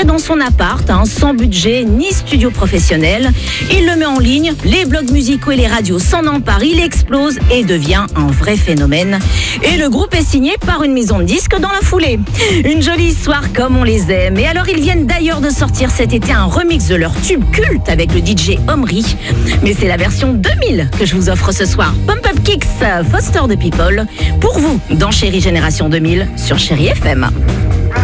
enregistré dans son appart, sans budget ni studio professionnel. Il le met en ligne, les blogs musicaux et les radios s'en emparent, il explose et devient un vrai phénomène. Et le groupe est signé par une maison de disques dans la foulée. Une jolie histoire comme on les aime. Et alors ils viennent d'ailleurs de sortir cet été un remix de leur tube culte avec le DJ Omri. Mais c'est la version 2000 que je vous offre ce soir. Pump Up Kicks, Foster the People, pour vous dans Chérie Génération 2000 sur Chérie FM.